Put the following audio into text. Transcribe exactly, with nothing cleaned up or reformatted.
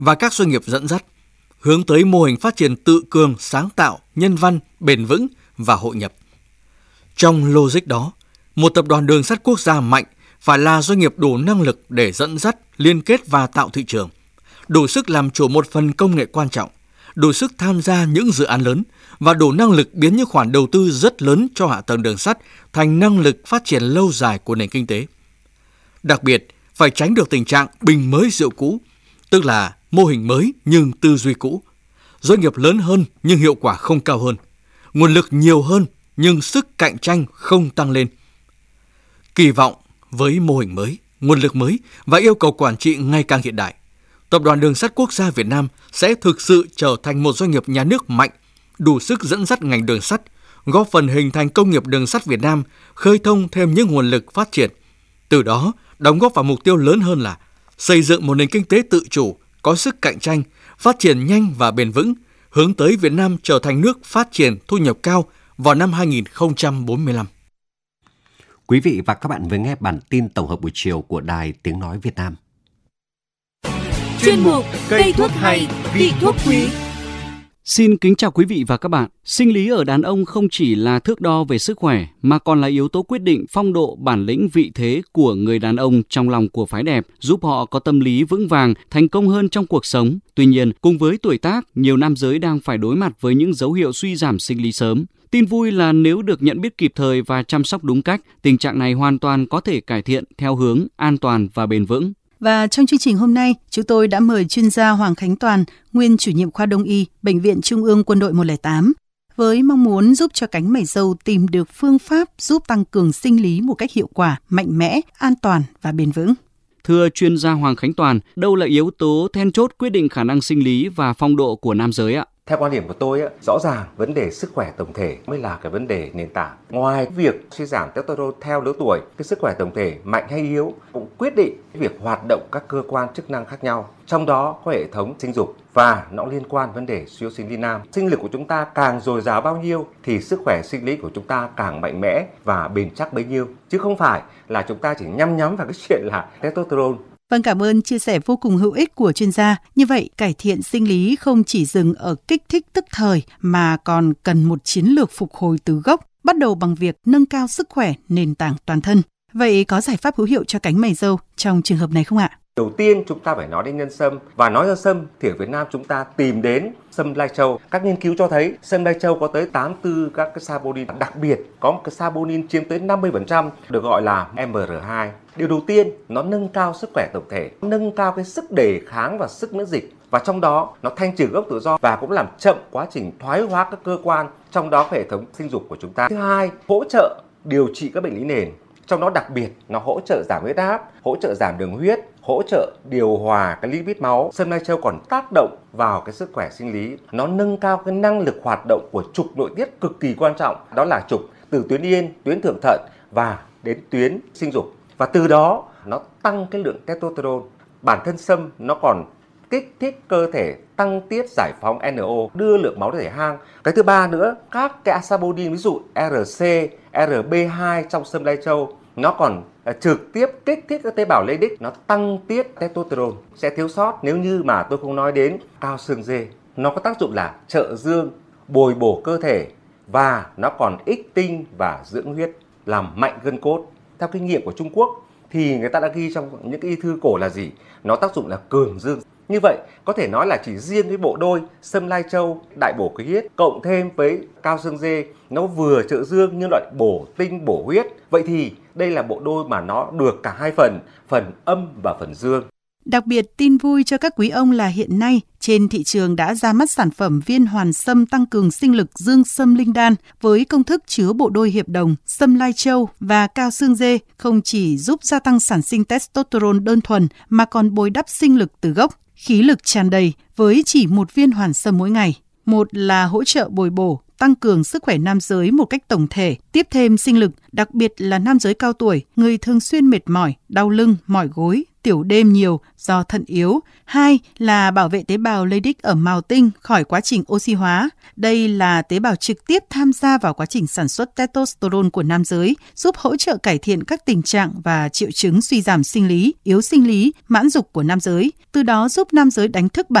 và các doanh nghiệp dẫn dắt, hướng tới mô hình phát triển tự cường, sáng tạo, nhân văn, bền vững và hội nhập. Trong logic đó, một tập đoàn đường sắt quốc gia mạnh phải là doanh nghiệp đủ năng lực để dẫn dắt, liên kết và tạo thị trường, đủ sức làm chủ một phần công nghệ quan trọng, đủ sức tham gia những dự án lớn và đủ năng lực biến những khoản đầu tư rất lớn cho hạ tầng đường sắt thành năng lực phát triển lâu dài của nền kinh tế. Đặc biệt, phải tránh được tình trạng bình mới rượu cũ, tức là mô hình mới nhưng tư duy cũ, doanh nghiệp lớn hơn nhưng hiệu quả không cao hơn, nguồn lực nhiều hơn nhưng sức cạnh tranh không tăng lên. Kỳ vọng với mô hình mới, nguồn lực mới và yêu cầu quản trị ngày càng hiện đại, Tập đoàn Đường sắt Quốc gia Việt Nam sẽ thực sự trở thành một doanh nghiệp nhà nước mạnh, đủ sức dẫn dắt ngành đường sắt, góp phần hình thành công nghiệp đường sắt Việt Nam, khơi thông thêm những nguồn lực phát triển. Từ đó, đóng góp vào mục tiêu lớn hơn là xây dựng một nền kinh tế tự chủ, có sức cạnh tranh, phát triển nhanh và bền vững, hướng tới Việt Nam trở thành nước phát triển thu nhập cao vào năm hai không bốn lăm. Quý vị và các bạn vừa nghe bản tin tổng hợp buổi chiều của Đài Tiếng Nói Việt Nam. Chuyên mục Cây thuốc hay, vị thuốc quý. Xin kính chào quý vị và các bạn. Sinh lý ở đàn ông không chỉ là thước đo về sức khỏe mà còn là yếu tố quyết định phong độ, bản lĩnh, vị thế của người đàn ông trong lòng của phái đẹp, giúp họ có tâm lý vững vàng, thành công hơn trong cuộc sống. Tuy nhiên, cùng với tuổi tác, nhiều nam giới đang phải đối mặt với những dấu hiệu suy giảm sinh lý sớm. Tin vui là nếu được nhận biết kịp thời và chăm sóc đúng cách, tình trạng này hoàn toàn có thể cải thiện theo hướng an toàn và bền vững. Và trong chương trình hôm nay, chúng tôi đã mời chuyên gia Hoàng Khánh Toàn, nguyên chủ nhiệm khoa Đông y, Bệnh viện Trung ương Quân đội một không tám, với mong muốn giúp cho cánh mày râu tìm được phương pháp giúp tăng cường sinh lý một cách hiệu quả, mạnh mẽ, an toàn và bền vững. Thưa chuyên gia Hoàng Khánh Toàn, đâu là yếu tố then chốt quyết định khả năng sinh lý và phong độ của nam giới ạ? Theo quan điểm của tôi, rõ ràng vấn đề sức khỏe tổng thể mới là cái vấn đề nền tảng. Ngoài việc suy giảm testosterone theo lứa tuổi, cái sức khỏe tổng thể mạnh hay yếu cũng quyết định việc hoạt động các cơ quan chức năng khác nhau. Trong đó có hệ thống sinh dục và nó liên quan vấn đề suy yếu sinh lý nam. Sinh lực của chúng ta càng dồi dào bao nhiêu thì sức khỏe sinh lý của chúng ta càng mạnh mẽ và bền chắc bấy nhiêu. Chứ không phải là chúng ta chỉ nhắm nhắm vào cái chuyện là testosterone. Vâng, cảm ơn chia sẻ vô cùng hữu ích của chuyên gia. Như vậy, cải thiện sinh lý không chỉ dừng ở kích thích tức thời mà còn cần một chiến lược phục hồi từ gốc, bắt đầu bằng việc nâng cao sức khỏe nền tảng toàn thân. Vậy có giải pháp hữu hiệu cho cánh mày râu trong trường hợp này không ạ? Đầu tiên chúng ta phải nói đến nhân sâm, và nói đến sâm thì ở Việt Nam chúng ta tìm đến sâm lai châu. Các nghiên cứu cho thấy sâm lai châu có tới tám mươi tư các cái saponin, đặc biệt có một cái saponin chiếm tới năm mươi phần trăm được gọi là em rờ hai. Điều đầu tiên, nó nâng cao sức khỏe tổng thể, nâng cao cái sức đề kháng và sức miễn dịch, và trong đó nó thanh trừ gốc tự do và cũng làm chậm quá trình thoái hóa các cơ quan, trong đó hệ thống sinh dục của chúng ta. Thứ hai, hỗ trợ điều trị các bệnh lý nền. Trong đó đặc biệt nó hỗ trợ giảm huyết áp, hỗ trợ giảm đường huyết, hỗ trợ điều hòa cái lipid máu. Sâm lai châu còn tác động vào cái sức khỏe sinh lý, nó nâng cao cái năng lực hoạt động của trục nội tiết cực kỳ quan trọng, đó là trục từ tuyến yên, tuyến thượng thận và đến tuyến sinh dục, và từ đó nó tăng cái lượng testosterone. Bản thân sâm nó còn kích thích cơ thể tăng tiết giải phóng en o, đưa lượng máu đến thể hang. Cái thứ ba nữa, các cái saponin ví dụ rờ xê, rờ bê hai trong sâm lai châu nó còn trực tiếp kích thích các tế bào Leydig, nó tăng tiết testosterone. Sẽ thiếu sót nếu như mà tôi không nói đến cao xương dê. Nó có tác dụng là trợ dương, bồi bổ cơ thể, và nó còn ích tinh và dưỡng huyết, làm mạnh gân cốt. Theo kinh nghiệm của Trung Quốc thì người ta đã ghi trong những cái y thư cổ là gì? Nó tác dụng là cường dương. Như vậy có thể nói là chỉ riêng cái bộ đôi sâm lai châu đại bổ khí huyết cộng thêm với cao xương dê, nó vừa trợ dương nhưng lại bổ tinh bổ huyết. Vậy thì đây là bộ đôi mà nó được cả hai phần, phần âm và phần dương. Đặc biệt, tin vui cho các quý ông là hiện nay trên thị trường đã ra mắt sản phẩm viên hoàn sâm tăng cường sinh lực dương sâm linh đan với công thức chứa bộ đôi hiệp đồng sâm lai châu và cao xương dê, không chỉ giúp gia tăng sản sinh testosterone đơn thuần mà còn bồi đắp sinh lực từ gốc, khí lực tràn đầy với chỉ một viên hoàn sâm mỗi ngày. Một là hỗ trợ bồi bổ, tăng cường sức khỏe nam giới một cách tổng thể, tiếp thêm sinh lực, đặc biệt là nam giới cao tuổi, người thường xuyên mệt mỏi, đau lưng, mỏi gối, tiểu đêm nhiều do thận yếu. Hai là bảo vệ tế bào Leydig ở mào tinh khỏi quá trình oxy hóa. Đây là tế bào trực tiếp tham gia vào quá trình sản xuất testosterone của nam giới, giúp hỗ trợ cải thiện các tình trạng và triệu chứng suy giảm sinh lý, yếu sinh lý, mãn dục của nam giới, từ đó giúp nam giới đánh thức bản